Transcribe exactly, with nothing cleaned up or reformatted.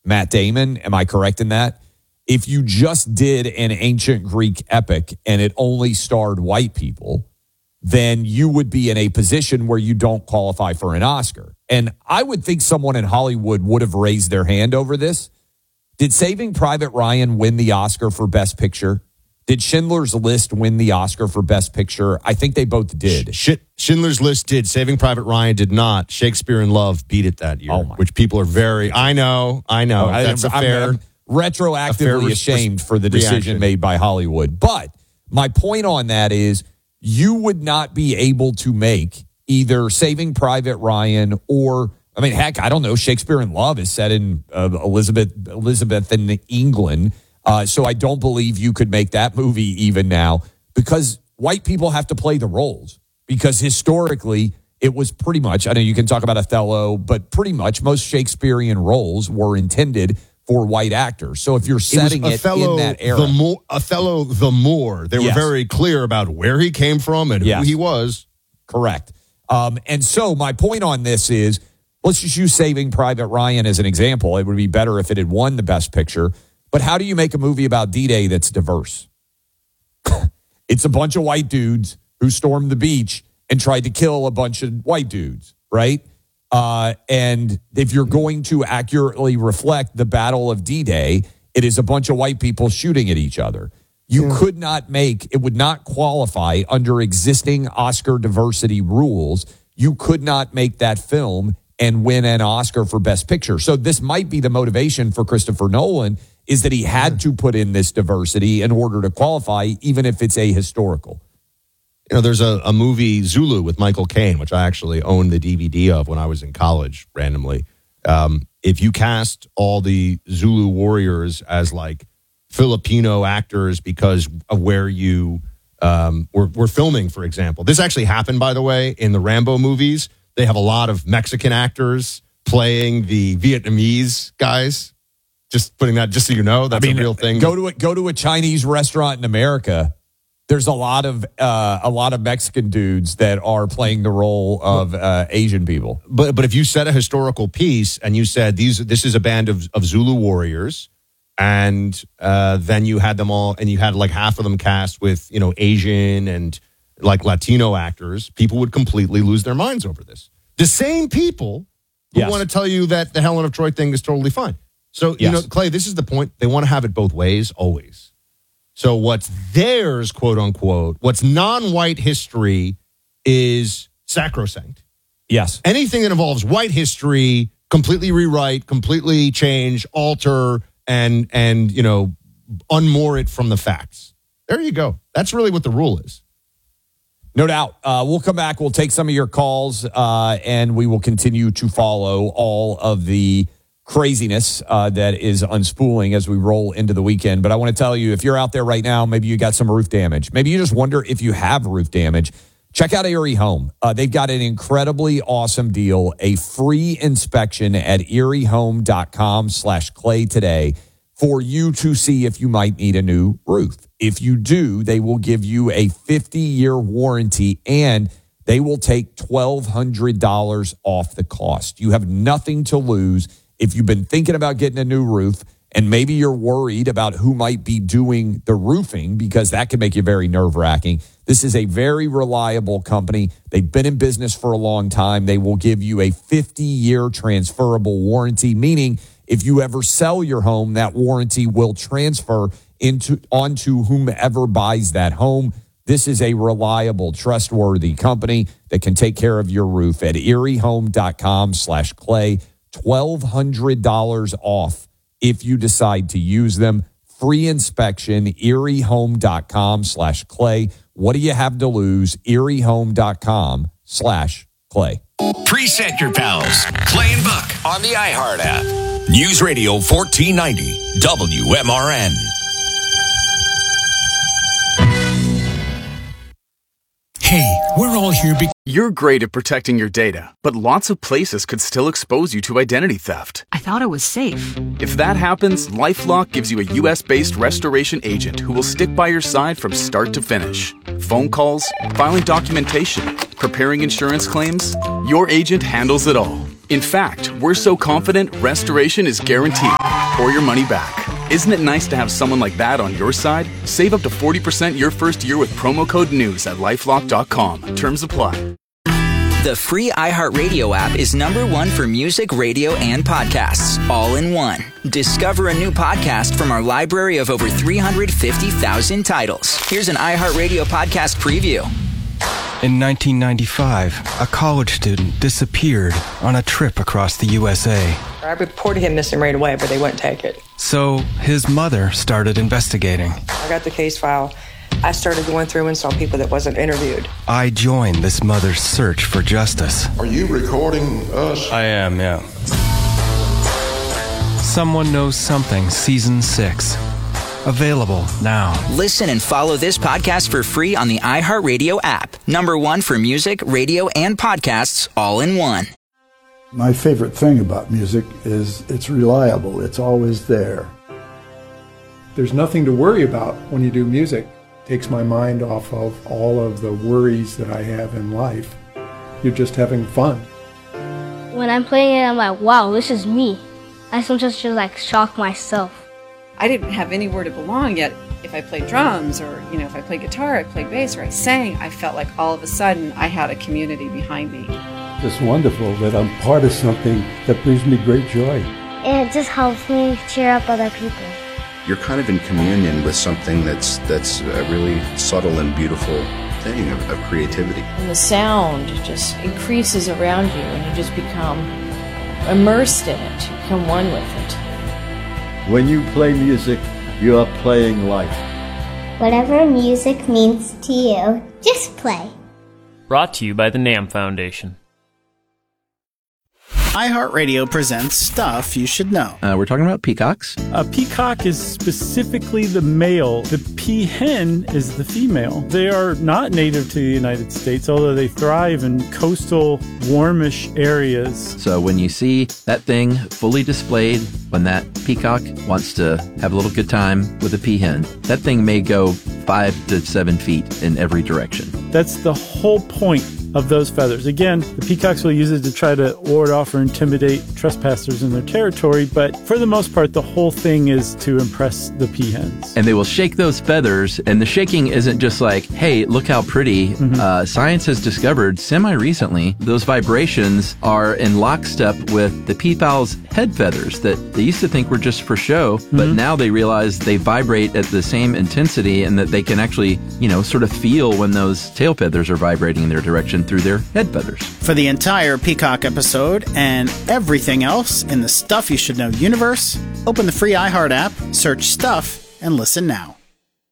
Matt Damon. Am I correct in that? If you just did an ancient Greek epic and it only starred white people, then you would be in a position where you don't qualify for an Oscar. And I would think someone in Hollywood would have raised their hand over this. Did Saving Private Ryan win the Oscar for Best Picture? Did Schindler's List win the Oscar for Best Picture? I think they both did. Sh- Schindler's List did. Saving Private Ryan did not. Shakespeare in Love beat it that year, oh my. which people are very, I know, I know. I, That's I'm, a fair... I'm retroactively a fair res- ashamed for the decision reaction. made by Hollywood. But my point on that is you would not be able to make either Saving Private Ryan or, I mean, heck, I don't know, Shakespeare in Love is set in uh, Elizabeth, Elizabethan England. Uh, so I don't believe you could make that movie even now because white people have to play the roles because historically it was pretty much, I know you can talk about Othello, but pretty much most Shakespearean roles were intended for white actors. So if you're setting it, Othello, in that era. The Moor, Othello the Moor, they were yes. very clear about where he came from and yes. who he was. Correct. Um, and so my point on this is, let's just use Saving Private Ryan as an example. It would be better if it had won the Best Picture. But how do you make a movie about D-Day that's diverse? It's a bunch of white dudes who stormed the beach and tried to kill a bunch of white dudes, right? Uh, and if you're going to accurately reflect the Battle of D-Day, it is a bunch of white people shooting at each other. You yeah. could not make, it would not qualify under existing Oscar diversity rules. You could not make that film and win an Oscar for Best Picture. So this might be the motivation for Christopher Nolan is that he had to put in this diversity in order to qualify, even if it's ahistorical. You know, there's a, a movie, Zulu, with Michael Caine, which I actually owned the D V D of when I was in college, randomly. Um, if you cast all the Zulu warriors as, like, Filipino actors because of where you um, were, were filming, for example. This actually happened, by the way, in the Rambo movies. They have a lot of Mexican actors playing the Vietnamese guys. Just putting that, just so you know, that's I mean, a real thing. Go to a, go to a Chinese restaurant in America. There's a lot of uh, a lot of Mexican dudes that are playing the role of uh, Asian people. But but if you said a historical piece and you said these this is a band of, of Zulu warriors, and uh, then you had them all, and you had like half of them cast with, you know, Asian and like Latino actors, people would completely lose their minds over this. The same people who yes. want to tell you that the Helen of Troy thing is totally fine. So, you yes. know, Clay, this is the point. They want to have it both ways, always. So what's theirs, quote unquote, what's non-white history is sacrosanct. Yes. Anything that involves white history, completely rewrite, completely change, alter, and, and you know, unmoor it from the facts. There you go. That's really what the rule is. No doubt. Uh, we'll come back. We'll take some of your calls, uh, and we will continue to follow all of the craziness uh, that is unspooling as we roll into the weekend. But I want to tell you, if you're out there right now, maybe you got some roof damage. Maybe you just wonder if you have roof damage. Check out Erie Home. Uh, they've got an incredibly awesome deal, a free inspection at eriehome.com slash clay today for you to see if you might need a new roof. If you do, they will give you a fifty-year warranty and they will take twelve hundred dollars off the cost. You have nothing to lose. If you've been thinking about getting a new roof and maybe you're worried about who might be doing the roofing because that can make you very nerve-wracking, this is a very reliable company. They've been in business for a long time. They will give you a fifty-year transferable warranty, meaning if you ever sell your home, that warranty will transfer into onto whomever buys that home. This is a reliable, trustworthy company that can take care of your roof at eriehome.com slash clay. twelve hundred dollars off if you decide to use them. Free inspection, eriehome.com slash clay. What do you have to lose? eriehome.com slash clay. Preset your pals. Clay and Buck on the iHeart app. News Radio fourteen ninety W M R N. Hey, we're all here because... You're great at protecting your data, but lots of places could still expose you to identity theft. I thought it was safe. If that happens, LifeLock gives you a U S-based restoration agent who will stick by your side from start to finish. Phone calls, filing documentation, preparing insurance claims, your agent handles it all. In fact, we're so confident restoration is guaranteed. or your money back. Isn't it nice to have someone like that on your side? Save up to forty percent your first year with promo code NEWS at LifeLock dot com. Terms apply. The free iHeartRadio app is number one for music, radio, and podcasts, all in one. Discover a new podcast from our library of over three hundred fifty thousand titles. Here's an iHeartRadio podcast preview. In nineteen ninety-five, a college student disappeared on a trip across the U S A. I reported him missing right away, but they wouldn't take it. So his mother started investigating. I got the case file. I started going through and saw people that wasn't interviewed. I joined this mother's search for justice. Are you recording us? I am, yeah. Someone Knows Something, Season six. Available now. Listen and follow this podcast for free on the iHeartRadio app. Number one for music, radio, and podcasts, all in one. My favorite thing about music is it's reliable. It's always there. There's nothing to worry about when you do music. It takes my mind off of all of the worries that I have in life. You're just having fun. When I'm playing it, I'm like, wow, this is me. I sometimes just like shock myself. I didn't have anywhere to belong yet. If I played drums or, you know, if I played guitar, I played bass, or I sang, I felt like all of a sudden I had a community behind me. It's wonderful that I'm part of something that brings me great joy. And it just helps me cheer up other people. You're kind of in communion with something that's that's a really subtle and beautiful thing of, of creativity. And the sound just increases around you and you just become immersed in it. You become one with it. When you play music, you are playing life. Whatever music means to you, just play. Brought to you by the NAMM Foundation. iHeartRadio presents Stuff You Should Know. Uh, we're talking about peacocks. A peacock is specifically the male. The peahen is the female. They are not native to the United States, although they thrive in coastal, warmish areas. So when you see that thing fully displayed, when that peacock wants to have a little good time with a peahen, that thing may go five to seven feet in every direction. That's the whole point of those feathers. Again, the peacocks will use it to try to ward off or intimidate trespassers in their territory, but for the most part, the whole thing is to impress the peahens. And they will shake those feathers, and the shaking isn't just like, hey, look how pretty. Mm-hmm. Uh, science has discovered semi-recently those vibrations are in lockstep with the peafowl's head feathers that they used to think were just for show, mm-hmm. but now they realize they vibrate at the same intensity and that they can actually, you know, sort of feel when those tail feathers are vibrating in their direction through their head feathers. For the entire Peacock episode and everything else in the Stuff You Should Know universe, open the free iHeart app, search Stuff, and listen now.